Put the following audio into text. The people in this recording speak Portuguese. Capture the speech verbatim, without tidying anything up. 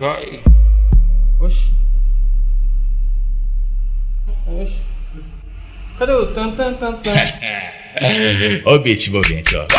Vai. Oxi. Oxi. Cadê o tan tan tan tan? Ó o beat envolvente, ó.